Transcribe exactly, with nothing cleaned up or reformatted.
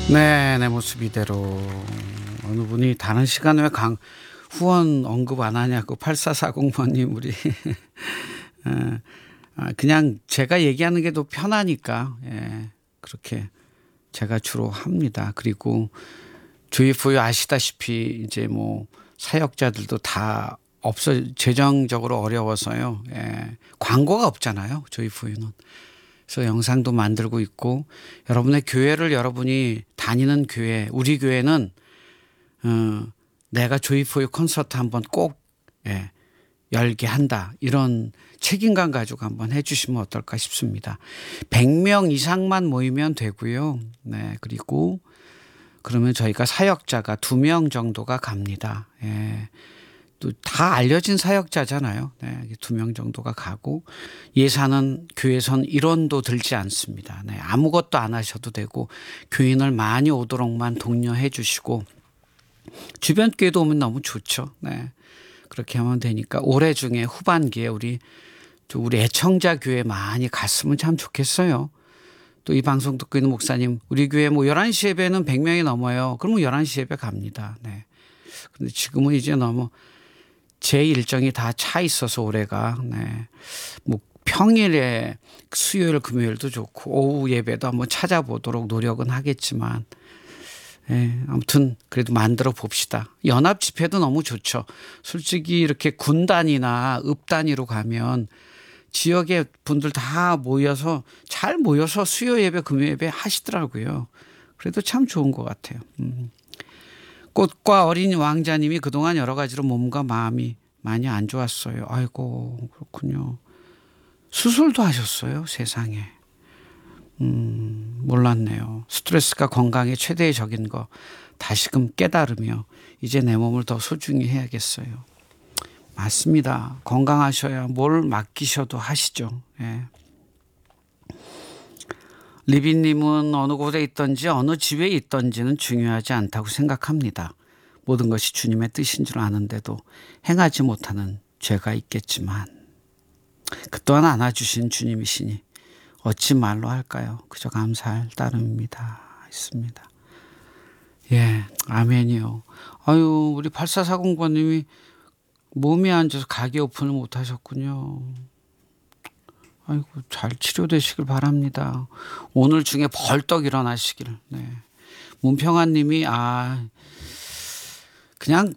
네, 내 모습 이대로. 어느 분이 다른 시간에 왜 강, 후원 언급 안 하냐고 팔사사공 번님 우리. 어, 아, 그냥 제가 얘기하는 게 더 편하니까, 예, 그렇게 제가 주로 합니다. 그리고 주이프유 아시다시피 이제 뭐 사역자들도 다 없어, 재정적으로 어려워서요. 예, 광고가 없잖아요. 주이프유는. 그래서 영상도 만들고 있고, 여러분의 교회를 여러분이 다니는 교회, 우리 교회는 어, 내가 조이포유 콘서트 한번 꼭 예, 열게 한다, 이런 책임감 가지고 한번 해 주시면 어떨까 싶습니다. 백 명 이상만 모이면 되고요. 네, 그리고 그러면 저희가 사역자가 두 명 정도가 갑니다. 예. 또 다 알려진 사역자잖아요. 네, 두 명 정도가 가고, 예산은 교회선 일 원도 들지 않습니다. 네, 아무것도 안 하셔도 되고 교인을 많이 오도록만 독려해 주시고, 주변 교회도 오면 너무 좋죠. 네, 그렇게 하면 되니까 올해 중에 후반기에 우리 우리 애청자 교회 많이 갔으면 참 좋겠어요. 또 이 방송 듣고 있는 목사님, 우리 교회 뭐 열한 시 예배는 백 명이 넘어요. 그러면 열한 시 예배 갑니다. 네. 근데 지금은 이제 너무 제 일정이 다 차 있어서 올해가, 네, 뭐 평일에 수요일 금요일도 좋고 오후 예배도 한번 찾아보도록 노력은 하겠지만, 예, 아무튼 그래도 만들어 봅시다. 연합 집회도 너무 좋죠. 솔직히 이렇게 군 단위나 읍 단위로 가면 지역의 분들 다 모여서 잘 모여서 수요 예배 금요 예배 하시더라고요. 그래도 참 좋은 것 같아요. 음. 꽃과 어린 왕자님이 그동안 여러 가지로 몸과 마음이 많이 안 좋았어요. 아이고, 그렇군요. 수술도 하셨어요, 세상에. 음, 몰랐네요. 스트레스가 건강에 최대의 적인 거 다시금 깨달으며 이제 내 몸을 더 소중히 해야겠어요. 맞습니다. 건강하셔야 뭘 맡기셔도 하시죠. 예. 리비님은 어느 곳에 있든지 어느 집에 있든지는 중요하지 않다고 생각합니다. 모든 것이 주님의 뜻인 줄 아는데도 행하지 못하는 죄가 있겠지만 그 또한 안아주신 주님이시니 어찌 말로 할까요? 그저 감사할 따름입니다. 있습니다. 예, 아멘이요. 아유, 우리 팔사사공 번님이 몸이 안 좋아서 가게 오픈을 못 하셨군요. 아이고, 잘 치료되시길 바랍니다. 오늘 중에 벌떡 일어나시길. 네. 문평환 님이, 아, 그냥